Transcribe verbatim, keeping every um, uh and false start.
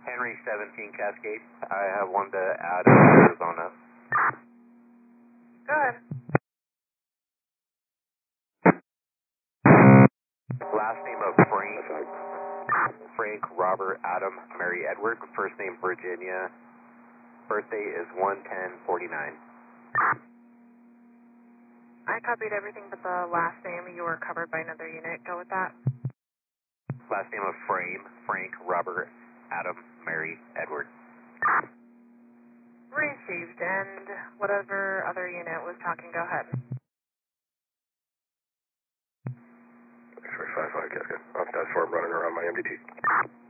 Henry seventeen Cascade. I have one to Adam, Arizona. Go ahead. Last name of Frank, Frank Robert Adam Mary Edward. First name Virginia. Birthday is one ten forty-nine. I copied everything but the last name. You were covered by another unit. Go with that. Last name of Frame, Frank Robert Adam Mary Edward. Received, and whatever other unit was talking, go ahead. X-ray five five Cascade. Off task form running around my M D T.